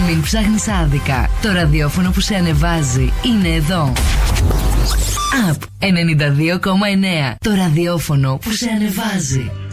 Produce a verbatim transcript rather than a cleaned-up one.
Μην ψάχνεις άδικα. Το ραδιόφωνο που σε ανεβάζει είναι εδώ. Απ ενενήντα δύο κόμμα εννέα. Το ραδιόφωνο που σε ανεβάζει.